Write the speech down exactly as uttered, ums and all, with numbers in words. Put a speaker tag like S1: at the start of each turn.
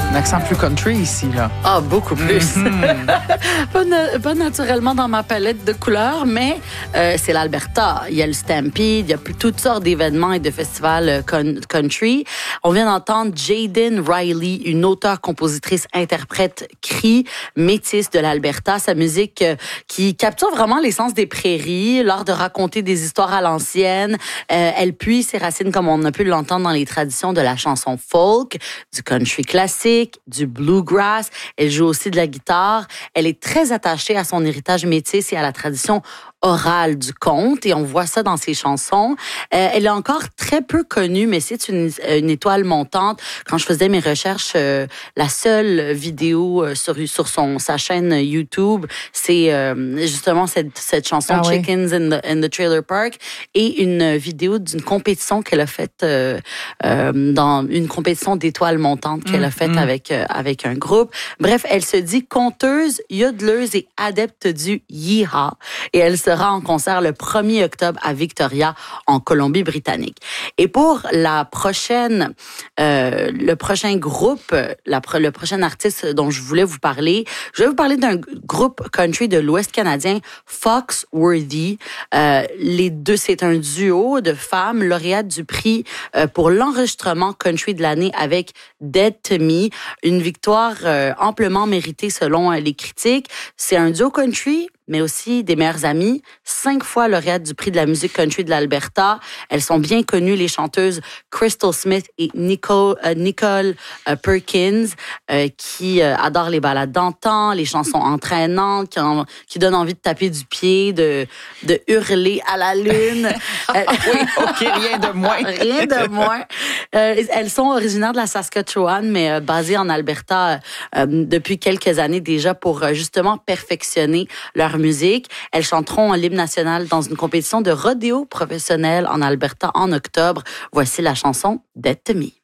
S1: Un accent plus country ici, là.
S2: Ah, beaucoup plus.
S1: Mm-hmm.
S2: pas, na- pas naturellement dans ma palette de couleurs, mais euh, c'est l'Alberta. Il y a le Stampede, il y a plus, toutes sortes d'événements et de festivals euh, con- country. On vient d'entendre Jaden Riley, une auteure, compositrice, interprète, cri, métisse de l'Alberta. Sa musique euh, qui capture vraiment l'essence des prairies, l'art de raconter des histoires à l'ancienne. Euh, elle puise ses racines, comme on a pu l'entendre, dans les traditions de la chanson folk, du country classique, du bluegrass. Elle joue aussi de la guitare. Elle est très attachée à son héritage métis et à la tradition orale du conte, et on voit ça dans ses chansons. Euh, elle est encore très peu connue, mais c'est une, une étoile montante. Quand je faisais mes recherches, euh, la seule vidéo euh, sur, sur son, sa chaîne YouTube, c'est euh, justement cette, cette chanson
S1: ah,
S2: Chickens
S1: oui.
S2: in, the, in the Trailer Park, et une vidéo d'une compétition qu'elle a faite euh, euh, dans une compétition d'étoiles montantes qu'elle a faite mmh, avec, euh, avec un groupe. Bref, elle se dit conteuse, yodeleuse et adepte du yeehaw, et elle se sera en concert le premier octobre à Victoria, en Colombie-Britannique. Et pour la prochaine, euh, le prochain groupe, la, le prochain artiste dont je voulais vous parler, je vais vous parler d'un groupe country de l'Ouest canadien, Foxworthy. Euh, les deux, c'est un duo de femmes lauréates du prix euh, pour l'enregistrement country de l'année avec Dead to Me, une victoire euh, amplement méritée selon euh, les critiques. C'est un duo country, mais aussi des meilleures amies, cinq fois lauréates du prix de la musique country de l'Alberta. Elles sont bien connues, les chanteuses Crystal Smith et Nicole, euh, Nicole euh, Perkins, euh, qui euh, adorent les ballades d'antan, les chansons entraînantes, qui, en, qui donnent envie de taper du pied, de, de hurler à la lune.
S1: euh, oui, OK, rien de moins.
S2: rien de moins. Euh, elles sont originaires de la Saskatchewan, mais euh, basées en Alberta euh, depuis quelques années déjà pour euh, justement perfectionner leur musique. Elles chanteront l'hymne national dans une compétition de rodéo professionnel en Alberta en octobre. Voici la chanson Dead to Me.